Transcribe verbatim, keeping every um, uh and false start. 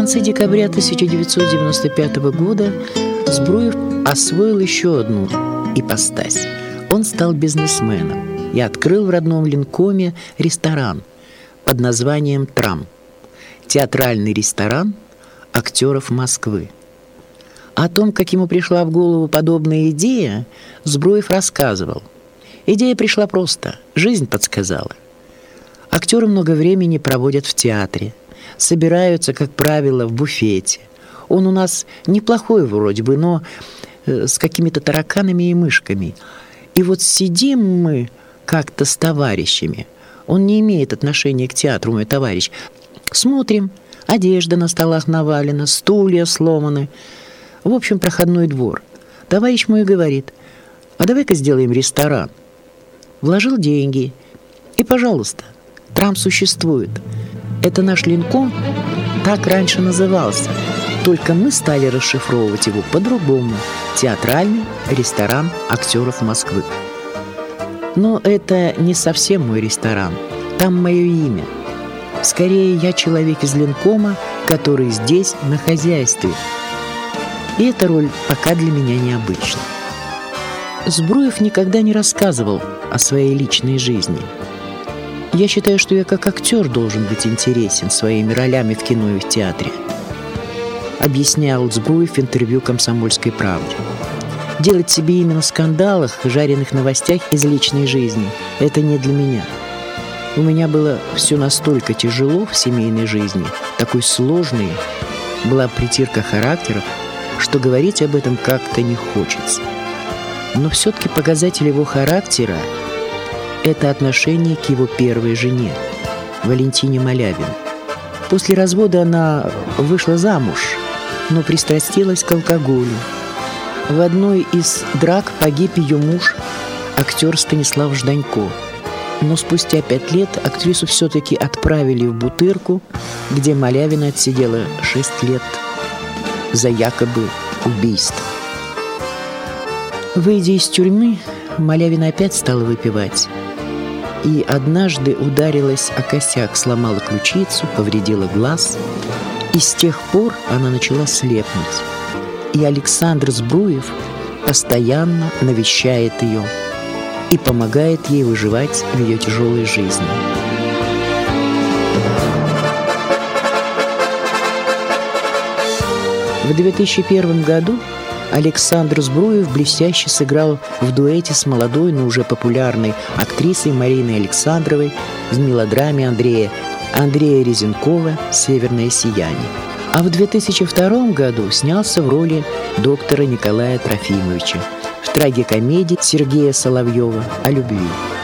конце декабря тысяча девятьсот девяносто пятого года Збруев освоил еще одну ипостась. Он стал бизнесменом и открыл в родном Ленкоме ресторан под названием «Трам» – театральный ресторан актеров Москвы. О том, как ему пришла в голову подобная идея, Збруев рассказывал. Идея пришла просто, жизнь подсказала. Актеры много времени проводят в театре, собираются, как правило, в буфете. Он у нас неплохой вроде бы, но с какими-то тараканами и мышками. И вот сидим мы как-то с товарищами. Он не имеет отношения к театру, мой товарищ. Смотрим, одежда на столах навалена, стулья сломаны. В общем, проходной двор. Товарищ мой говорит: а давай-ка сделаем ресторан. Вложил деньги. И, пожалуйста, Трам существует. Это наш Ленком так раньше назывался. Только мы стали расшифровывать его по-другому. Театральный ресторан актеров Москвы. Но это не совсем мой ресторан. Там мое имя. Скорее, я человек из Ленкома, который здесь на хозяйстве. И эта роль пока для меня необычна. Збруев никогда не рассказывал о своей личной жизни. Я считаю, что я как актер должен быть интересен своими ролями в кино и в театре, объяснял Збруев в интервью «Комсомольской правде». Делать себе имя на скандалах, жареных новостях из личной жизни – это не для меня. У меня было все настолько тяжело в семейной жизни, такой сложной, была притирка характеров, что говорить об этом как-то не хочется. Но все-таки показатель его характера – это отношение к его первой жене, Валентине Малявиной. После развода она вышла замуж, но пристрастилась к алкоголю. В одной из драк погиб ее муж, актер Станислав Жданько. Но спустя пять лет актрису все-таки отправили в Бутырку, где Малявина отсидела шесть лет за якобы убийство. Выйдя из тюрьмы, Малявина опять стала выпивать. И однажды ударилась о косяк, сломала ключицу, повредила глаз. И с тех пор она начала слепнуть. И Александр Збруев постоянно навещает ее и помогает ей выживать в ее тяжелой жизни. В две тысячи первом году Александр Збруев блестяще сыграл в дуэте с молодой, но уже популярной актрисой Мариной Александровой в мелодраме Андрея Андрея Резенкова «Северное сияние». А в две тысячи втором году снялся в роли доктора Николая Трофимовича в трагикомедии Сергея Соловьева о любви.